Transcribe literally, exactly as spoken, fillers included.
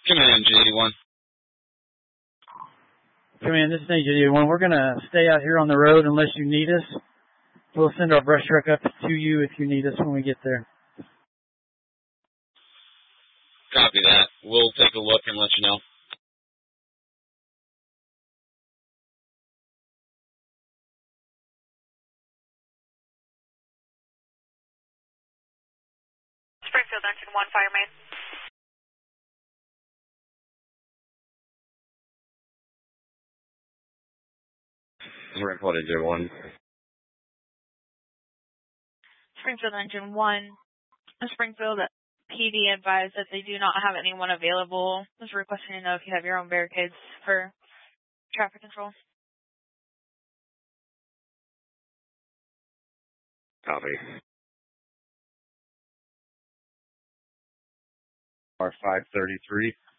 Command, G eighty-one. Command, this is G eighty-one. We're going to stay out here on the road unless you need us. We'll send our brush truck up to you if you need us when we get there. Copy that. We'll take a look and let you know. Springfield, engine one, fire main. Reported, J one. Springfield, engine one. Springfield, P D advised that they do not have anyone available. Was requesting to know if you have your own barricades for traffic control. Copy. R five thirty-three.